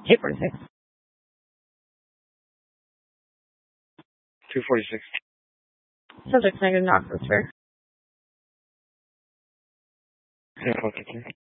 846. 246. Subject negative, not transfer. Yeah, okay.